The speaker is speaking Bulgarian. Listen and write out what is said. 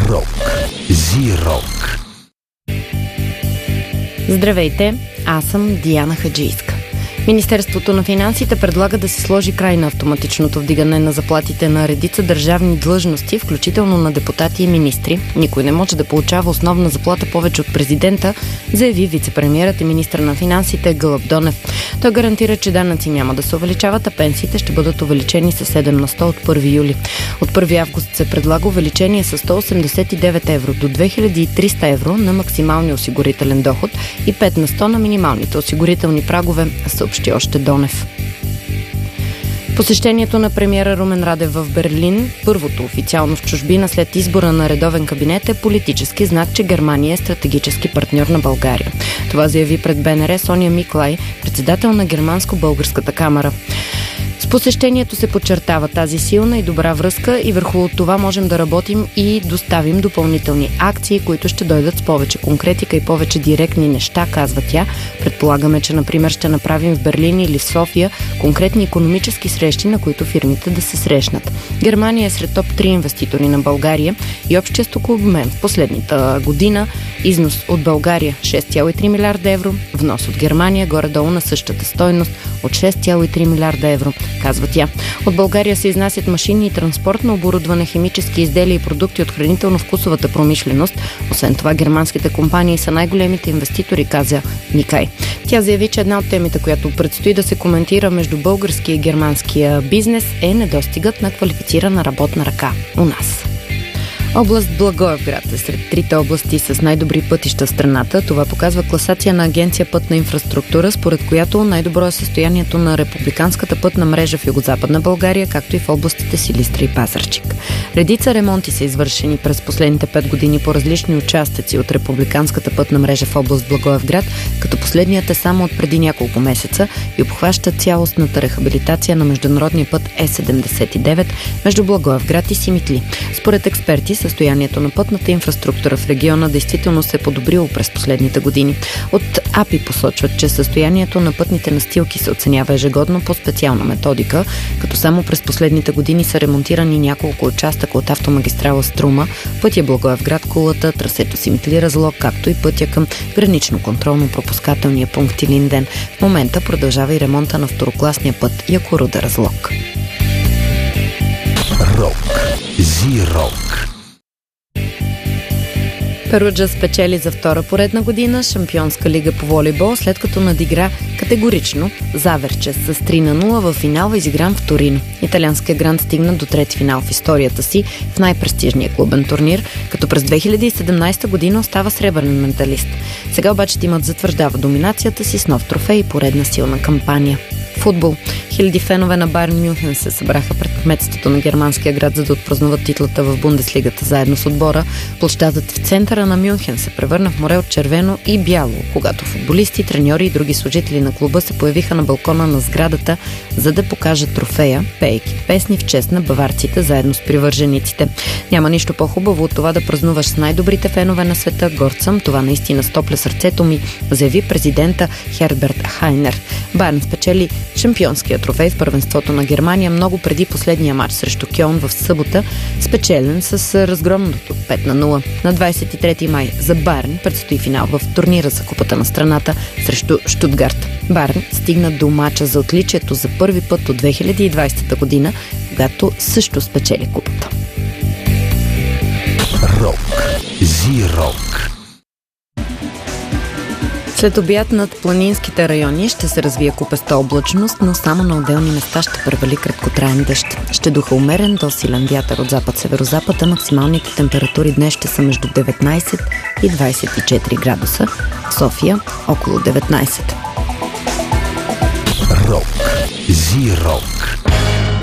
Рок. Зирок. Здравейте, аз съм Диана Хаджийска. Министерството на финансите предлага да се сложи край на автоматичното вдигане на заплатите на редица държавни длъжности, включително на депутати и министри. Никой не може да получава основна заплата повече от президента, заяви вицепремиерът и министър на финансите Гълъб Донев. Той гарантира, че данъци няма да се увеличават, а пенсиите ще бъдат увеличени с 7 на 100 от 1 юли. От 1 август се предлага увеличение с 189 евро до 2300 евро на максималния осигурителен доход и 5 на 100 на минималните осигурителни прагове, съобщи още Донев. Посещението на премиера Румен Радев в Берлин, първото официално в чужбина след избора на редовен кабинет, е политически знак, че Германия е стратегически партньор на България. Това заяви пред БНР Соня Миклай, председател на Германско-българската камара. С посещението се подчертава тази силна и добра връзка и върху това можем да работим и доставим допълнителни акции, които ще дойдат с повече конкретика и повече директни неща, казва тя. Предполагаме, че, например, ще направим в Берлин или в София конкретни икономически срещи, на които фирмите да се срещнат. Германия е сред топ 3 инвеститори на България и общия стокообмен в последната година. Износ от България 6,3 милиарда евро, внос от Германия горе-долу на същата стойност от 6,3 милиарда евро, казва тя. От България се изнасят машини и транспортно оборудване, химически изделия и продукти от хранително-вкусовата промишленост. Освен това, германските компании са най-големите инвеститори, каза Никай. Тя заяви, че една от темите, която предстои да се коментира между българския и германския бизнес, е недостигът на квалифицирана работна ръка у нас. Област Благоевград е сред трите области с най-добри пътища в страната. Това показва класация на Агенция Пътна инфраструктура, според която най-добро е състоянието на републиканската пътна мрежа в Югозападна България, както и в областите Силистра и Пазарджик. Редица ремонти са извършени през последните 5 години по различни участъци от републиканската пътна мрежа в област Благоевград, като последният е само от преди няколко месеца и обхваща цялостната рехабилитация на международния път Е79 между Благоевград и Симитли. Според експерти, състоянието на пътната инфраструктура в региона действително се е подобрило през последните години. От АПИ посочват, че състоянието на пътните настилки се оценява ежегодно по специална методика, като само през последните години са ремонтирани няколко участъка от автомагистрала Струма, пътя Благоевград Кулата, трасето Симитли Разлог, както и пътя към гранично-контролно-пропускателния пункт Илинден. В момента продължава и ремонта на второкласния път Якоруда Разлог. Рок. Зирок. Перуджа спечели за втора поредна година Шампионска лига по волейбол, след като надигра категорично Заверчес с 3-0 в финал, изигран в Торино. Италианският грант стигна до трети финал в историята си в най-престижния клубен турнир, като през 2017 година остава сребърен медалист. Сега обаче тимът затвърждава доминацията си с нов трофей и поредна силна кампания. Футбол. Хиляди фенове на Байерн Мюнхен се събраха пред кметството на германския град, за да отпразнуват титлата в Бундеслигата заедно с отбора. Площадът в центъра на Мюнхен се превърна в море от червено и бяло, когато футболисти, треньори и други служители на клуба се появиха на балкона на сградата, за да покажат трофея, пеейки песни в чест на баварците заедно с привържениците. Няма нищо по-хубаво от това да празнуваш с най-добрите фенове на света. Горд съм, това наистина стопля сърцето ми, заяви президента Херберт Хайнер. Байерн спечели шампионския трофей в първенството на Германия много преди последния матч срещу Кьолн в събота, спечелен с разгромното 5-0. На 23 май за Байерн предстои финал в турнира за купата на страната срещу Штутгарт. Байерн стигна до мача за отличието за първи път от 2020 година, когато също спечели купата. Рок. Зирок. След обяд над планинските райони ще се развие купеста облачност, но само на отделни места ще превали краткотраен дъжд. Ще духа умерен до силен вятър от запад-северозапад, а максималните температури днес ще са между 19 и 24 градуса. В София около 19. Рок. Зирок.